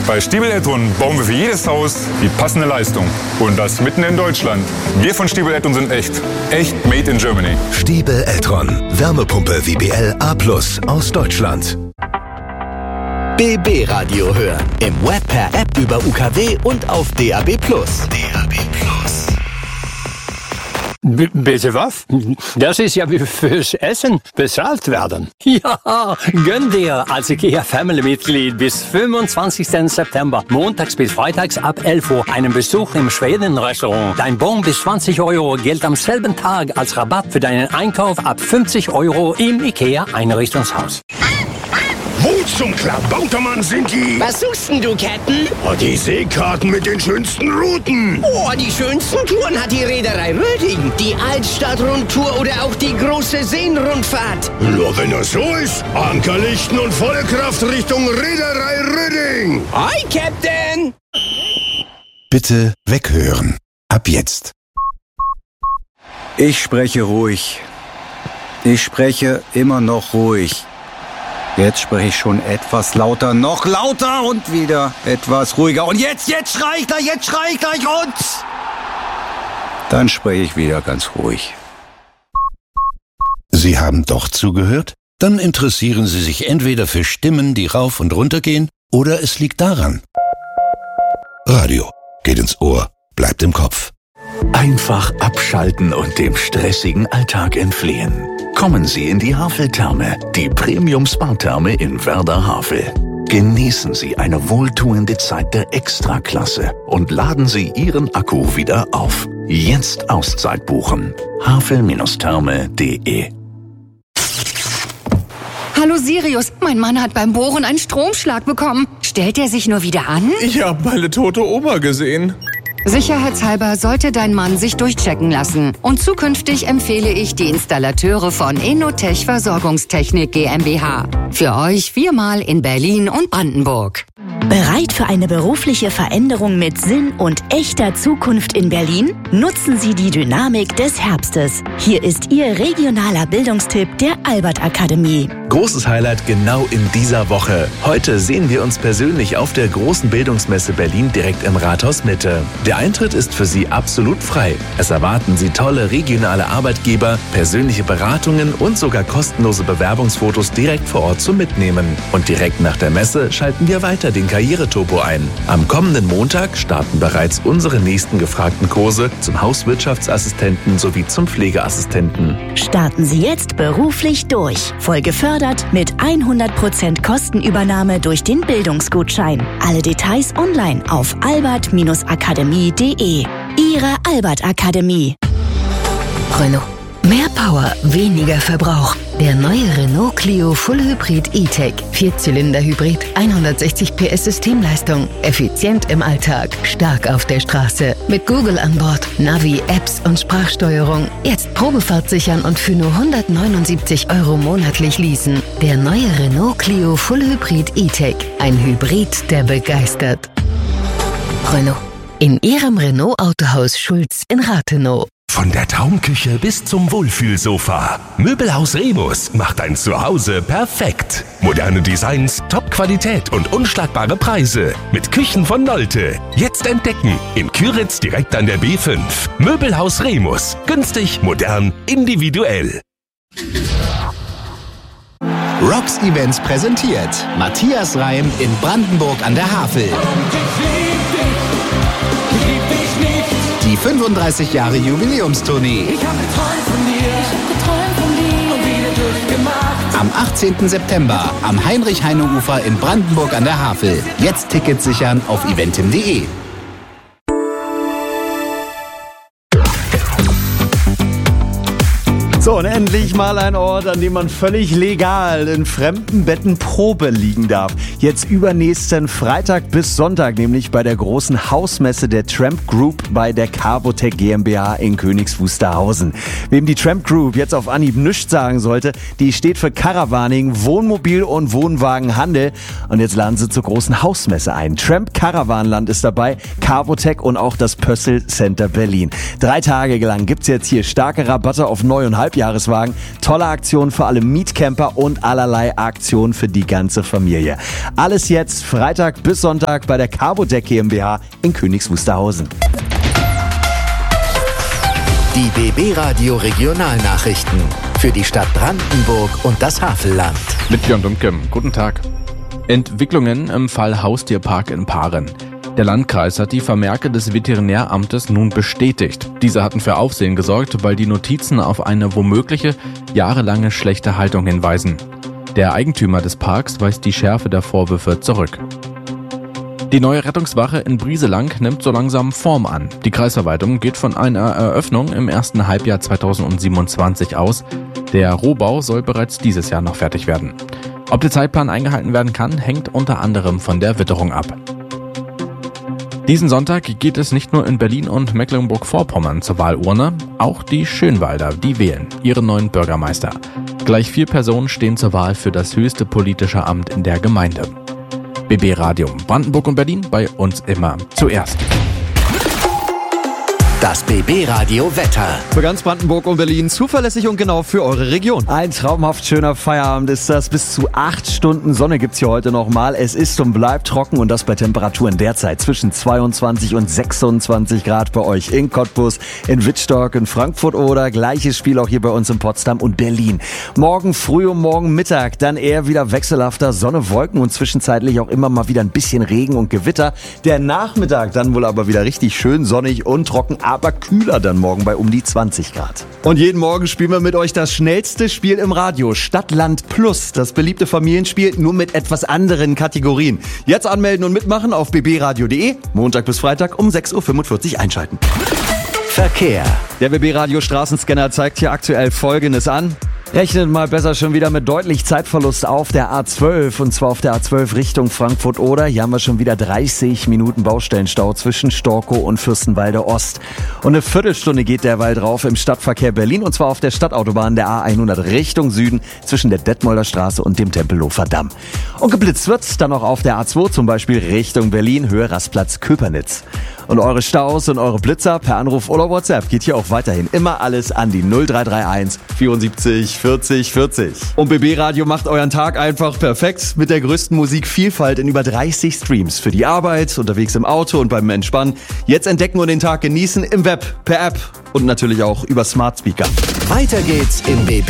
Bei Stiebel Eltron bauen wir für jedes Haus die passende Leistung. Und das mitten in Deutschland. Wir von Stiebel Eltron sind echt. Echt made in Germany. Stiebel Eltron. Wärmepumpe WBL A+ aus Deutschland. BB Radio hören. Im Web per App über UKW und auf DAB+. Bitte was? Das ist ja wie fürs Essen bezahlt werden. Ja, gönn dir als IKEA-Family-Mitglied bis 25. September, montags bis freitags ab 11 Uhr, einen Besuch im Schweden-Restaurant. Dein Bon bis 20 Euro gilt am selben Tag als Rabatt für deinen Einkauf ab 50 Euro im IKEA-Einrichtungshaus. Wo zum Klabautermann sind die? Was suchst denn du, Captain? Oh, die Seekarten mit den schönsten Routen. Oh, die schönsten Touren hat die Reederei Röding. Die Altstadt-Rundtour oder auch die große Seenrundfahrt. Nur wenn das so ist, Anker lichten und volle Kraft Richtung Reederei Röding. Hi, Captain! Bitte weghören. Ab jetzt. Ich spreche ruhig. Ich spreche immer noch ruhig. Jetzt spreche ich schon etwas lauter, noch lauter und wieder etwas ruhiger. Und jetzt schrei ich gleich und... Dann spreche ich wieder ganz ruhig. Sie haben doch zugehört? Dann interessieren Sie sich entweder für Stimmen, die rauf und runter gehen, oder es liegt daran. Radio geht ins Ohr, bleibt im Kopf. Einfach abschalten und dem stressigen Alltag entfliehen. Kommen Sie in die Havel-Therme, die Premium-Spa-Therme in Werder-Havel. Genießen Sie eine wohltuende Zeit der Extraklasse und laden Sie Ihren Akku wieder auf. Jetzt Auszeit buchen. havel-therme.de. Hallo Sirius, mein Mann hat beim Bohren einen Stromschlag bekommen. Stellt er sich nur wieder an? Ich habe meine tote Oma gesehen. Sicherheitshalber sollte dein Mann sich durchchecken lassen. Und zukünftig empfehle ich die Installateure von Enotech Versorgungstechnik GmbH. Für euch 4-mal in Berlin und Brandenburg. Bereit für eine berufliche Veränderung mit Sinn und echter Zukunft in Berlin? Nutzen Sie die Dynamik des Herbstes. Hier ist Ihr regionaler Bildungstipp der Albert Akademie. Großes Highlight genau in dieser Woche. Heute sehen wir uns persönlich auf der großen Bildungsmesse Berlin direkt im Rathaus Mitte. Der Eintritt ist für Sie absolut frei. Es erwarten Sie tolle regionale Arbeitgeber, persönliche Beratungen und sogar kostenlose Bewerbungsfotos direkt vor Ort zum Mitnehmen. Und direkt nach der Messe schalten wir weiter den Karriereturbo ein. Am kommenden Montag starten bereits unsere nächsten gefragten Kurse zum Hauswirtschaftsassistenten sowie zum Pflegeassistenten. Starten Sie jetzt beruflich durch. Voll gefördert mit 100% Kostenübernahme durch den Bildungsgutschein. Alle Details online auf albert-akademie.de. Ihre Albert Akademie. Renault. Mehr Power, weniger Verbrauch. Der neue Renault Clio Full Hybrid E-Tech. 4-Zylinder-Hybrid, 160 PS Systemleistung. Effizient im Alltag, stark auf der Straße. Mit Google an Bord, Navi, Apps und Sprachsteuerung. Jetzt Probefahrt sichern und für nur 179 € monatlich leasen. Der neue Renault Clio Full Hybrid E-Tech. Ein Hybrid, der begeistert. Renault. In Ihrem Renault-Autohaus Schulz in Rathenow. Von der Traumküche bis zum Wohlfühlsofa. Möbelhaus Remus macht ein Zuhause perfekt. Moderne Designs, Top-Qualität und unschlagbare Preise. Mit Küchen von Nolte. Jetzt entdecken. In Küritz direkt an der B5. Möbelhaus Remus. Günstig, modern, individuell. Rocks Events präsentiert Matthias Reim in Brandenburg an der Havel. Die 35 Jahre Jubiläumstournee. Ich hab geträumt von dir und wieder durchgemacht. Am 18. September am Heinrich-Heine-Ufer in Brandenburg an der Havel. Jetzt Tickets sichern auf eventim.de. So, und endlich mal ein Ort, an dem man völlig legal in fremden Betten Probe liegen darf. Jetzt übernächsten Freitag bis Sonntag, nämlich bei der großen Hausmesse der Tramp Group bei der Carbotec GmbH in Königs Wusterhausen. Wem die Tramp Group jetzt auf Anhieb nichts sagen sollte, die steht für Caravaning, Wohnmobil- und Wohnwagenhandel. Und jetzt laden sie zur großen Hausmesse ein. Tramp Caravanland ist dabei, Carbotec und auch das Pössl Center Berlin. 3 Tage lang gibt's jetzt hier starke Rabatte auf Neu- und Halb Halbjahreswagen, tolle Aktionen für alle Mietcamper und allerlei Aktionen für die ganze Familie. Alles jetzt Freitag bis Sonntag bei der Carbodeck GmbH in Königs Wusterhausen. Die BB Radio Regionalnachrichten für die Stadt Brandenburg und das Havelland. Mit Björn Dumke. Guten Tag. Entwicklungen im Fall Haustierpark in Paaren. Der Landkreis hat die Vermerke des Veterinäramtes nun bestätigt. Diese hatten für Aufsehen gesorgt, weil die Notizen auf eine womögliche jahrelange schlechte Haltung hinweisen. Der Eigentümer des Parks weist die Schärfe der Vorwürfe zurück. Die neue Rettungswache in Brieselang nimmt so langsam Form an. Die Kreisverwaltung geht von einer Eröffnung im ersten Halbjahr 2027 aus. Der Rohbau soll bereits dieses Jahr noch fertig werden. Ob der Zeitplan eingehalten werden kann, hängt unter anderem von der Witterung ab. Diesen Sonntag geht es nicht nur in Berlin und Mecklenburg-Vorpommern zur Wahlurne, auch die Schönwalder, die wählen ihren neuen Bürgermeister. Gleich 4 Personen stehen zur Wahl für das höchste politische Amt in der Gemeinde. BB Radio Brandenburg und Berlin, bei uns immer zuerst. Das BB Radio Wetter. Für ganz Brandenburg und Berlin zuverlässig und genau für eure Region. Ein traumhaft schöner Feierabend ist das. Bis zu 8 Stunden Sonne gibt's hier heute nochmal. Es ist und bleibt trocken und das bei Temperaturen derzeit zwischen 22 und 26 Grad bei euch in Cottbus, in Wittstock, in Frankfurt oder gleiches Spiel auch hier bei uns in Potsdam und Berlin. Morgen früh und morgen Mittag dann eher wieder wechselhafter Sonne, Wolken und zwischenzeitlich auch immer mal wieder ein bisschen Regen und Gewitter. Der Nachmittag dann wohl aber wieder richtig schön sonnig und trocken, aber kühler dann morgen bei um die 20 Grad. Und jeden Morgen spielen wir mit euch das schnellste Spiel im Radio. Stadt-Land Plus, das beliebte Familienspiel, nur mit etwas anderen Kategorien. Jetzt anmelden und mitmachen auf bbradio.de. Montag bis Freitag um 6.45 Uhr einschalten. Verkehr. Der BB Radio Straßenscanner zeigt hier aktuell Folgendes an. Rechnet mal besser schon wieder mit deutlich Zeitverlust auf der A12 und zwar auf der A12 Richtung Frankfurt-Oder. Hier haben wir schon wieder 30 Minuten Baustellenstau zwischen Storkow und Fürstenwalde Ost. Und eine Viertelstunde geht derweil drauf im Stadtverkehr Berlin und zwar auf der Stadtautobahn der A100 Richtung Süden zwischen der Detmolder Straße und dem Tempelhofer Damm. Und geblitzt wird's dann auch auf der A2 zum Beispiel Richtung Berlin, Höhe Rastplatz Köpernitz. Und eure Staus und eure Blitzer per Anruf oder WhatsApp geht hier auch weiterhin immer alles an die 0331 74 40 40. Und BB Radio macht euren Tag einfach perfekt mit der größten Musikvielfalt in über 30 Streams. Für die Arbeit, unterwegs im Auto und beim Entspannen. Jetzt entdecken und den Tag genießen im Web, per App und natürlich auch über Smart Speaker. Weiter geht's im BB